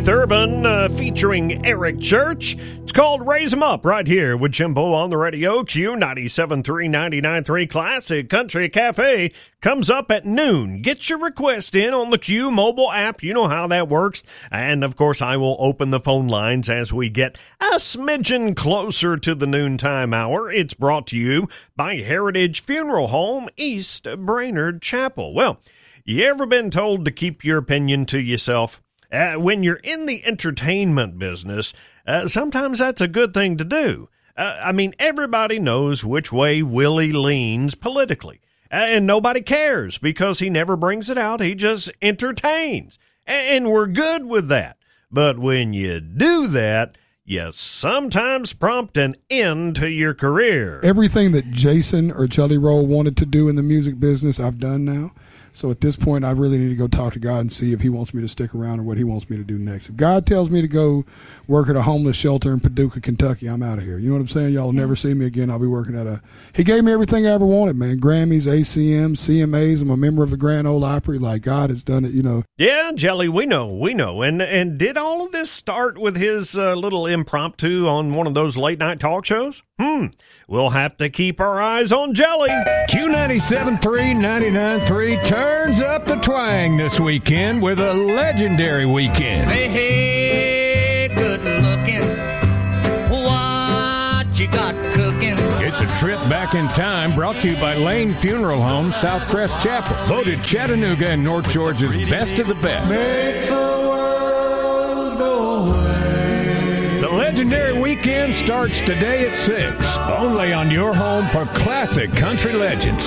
Keith Urban featuring Eric Church. It's called Raise 'Em Up right here with Jimbo on the radio. Q97.3, 99.3 Classic Country Cafe comes up at noon. Get your request in on the Q mobile app. You know how that works. And, of course, I will open the phone lines as we get a smidgen closer to the noontime hour. It's brought to you by Heritage Funeral Home, East Brainerd Chapel. Well, you ever been told to keep your opinion to yourself? When you're in the entertainment business, sometimes that's a good thing to do. Everybody knows which way Willie leans politically. And nobody cares because he never brings it out. He just entertains. And we're good with that. But when you do that, you sometimes prompt an end to your career. Everything that Jason or Jelly Roll wanted to do in the music business, I've done now. So at this point, I really need to go talk to God and see if he wants me to stick around or what he wants me to do next. If God tells me to go work at a homeless shelter in Paducah, Kentucky, I'm out of here. You know what I'm saying? Y'all will never see me again. I'll be working at he gave me everything I ever wanted, man. Grammys, ACMs, CMAs. I'm a member of the Grand Ole Opry. Like, God has done it, you know. Yeah, Jelly, we know. And did all of this start with his little impromptu on one of those late-night talk shows? We'll have to keep our eyes on Jelly. Q97.3, 99.3 turns up the twang this weekend with a legendary weekend. Hey, hey, good looking. What you got cooking? It's a trip back in time brought to you by Lane Funeral Home, Southcrest Chapel. Voted Chattanooga and North Georgia's best of the best. Make the world go away. The legendary weekend starts today at 6. Only on your home for classic country legends.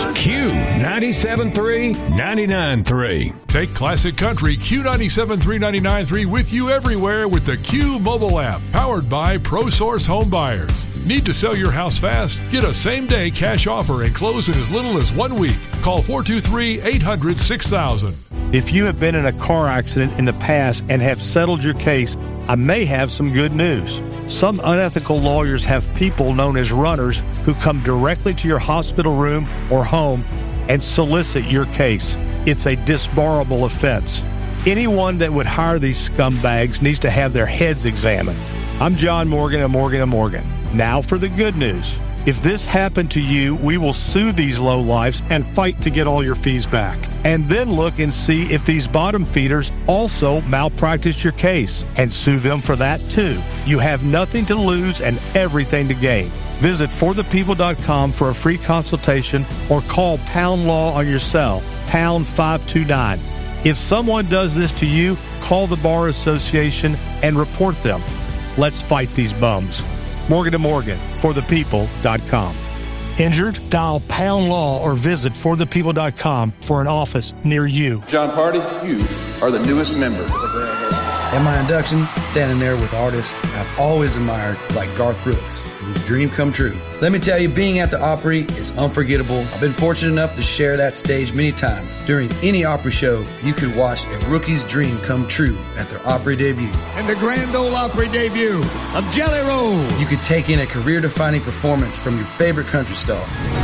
Q97.3, 99.3. Take classic country Q97.3, 99.3 with you everywhere with the Q mobile app, powered by ProSource Home Buyers. Need to sell your house fast? Get a same-day cash offer and close in as little as 1 week. Call 423-800-6000. If you have been in a car accident in the past and have settled your case, I may have some good news. Some unethical lawyers have people known as runners who come directly to your hospital room or home and solicit your case. It's a disbarable offense. Anyone that would hire these scumbags needs to have their heads examined. I'm John Morgan of Morgan & Morgan. Now for the good news. If this happened to you, we will sue these lowlifes and fight to get all your fees back. And then look and see if these bottom feeders also malpracticed your case and sue them for that too. You have nothing to lose and everything to gain. Visit forthepeople.com for a free consultation or call Pound Law on your cell, pound 529. If someone does this to you, call the Bar Association and report them. Let's fight these bums. Morgan & Morgan, forthepeople.com. Injured? Dial Pound Law or visit forthepeople.com for an office near you. John Party, you are the newest member. At my induction, standing there with artists I've always admired, like Garth Brooks, whose dream come true. Let me tell you, being at the Opry is unforgettable. I've been fortunate enough to share that stage many times. During any Opry show, you could watch a rookie's dream come true at their Opry debut. And the Grand Ole Opry debut of Jelly Roll. You could take in a career-defining performance from your favorite country star.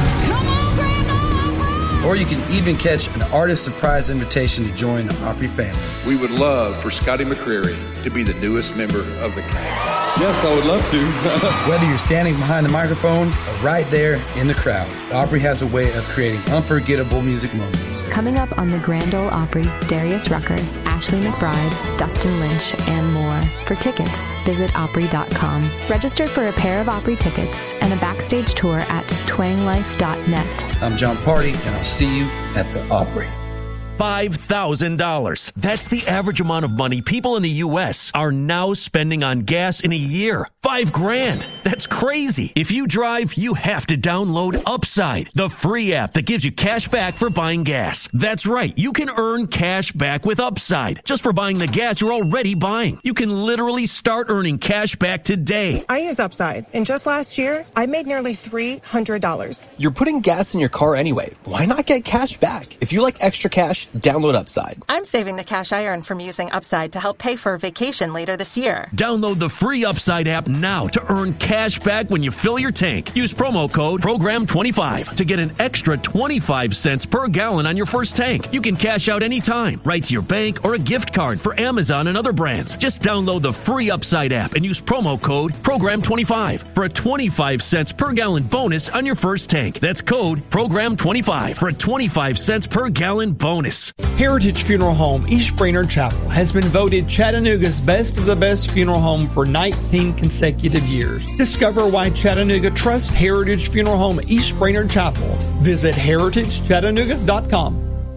Or you can even catch an artist surprise invitation to join the Opry family. We would love for Scotty McCreery to be the newest member of the cast. Yes, I would love to. Whether you're standing behind the microphone or right there in the crowd, the Opry has a way of creating unforgettable music moments. Coming up on the Grand Ole Opry, Darius Rucker, Ashley McBride, Dustin Lynch, and more. For tickets, visit Opry.com. Register for a pair of Opry tickets and a backstage tour at twanglife.net. I'm John Party, and I'll see you at the Opry. $5,000. That's the average amount of money people in the U.S. are now spending on gas in a year. $5,000. That's crazy. If you drive, you have to download Upside, the free app that gives you cash back for buying gas. That's right. You can earn cash back with Upside just for buying the gas you're already buying. You can literally start earning cash back today. I use Upside, and just last year, I made nearly $300. You're putting gas in your car anyway. Why not get cash back? If you like extra cash, download Upside. I'm saving the cash I earn from using Upside to help pay for a vacation later this year. Download the free Upside app now to earn cash back when you fill your tank. Use promo code PROGRAM25 to get an extra 25 cents per gallon on your first tank. You can cash out anytime, right to your bank or a gift card for Amazon and other brands. Just download the free Upside app and use promo code PROGRAM25 for a 25 cents per gallon bonus on your first tank. That's code PROGRAM25 for a 25 cents per gallon bonus. Heritage Funeral Home East Brainerd Chapel has been voted Chattanooga's best of the best funeral home for 19 consecutive years. Discover why Chattanooga trusts Heritage Funeral Home East Brainerd Chapel. Visit heritagechattanooga.com.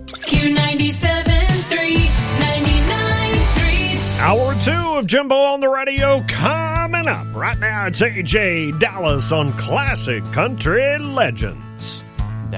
Q97.3, 99.3. Hour 2 of Jimbo on the Radio coming up. Right now it's AJ Dallas on Classic Country Legends.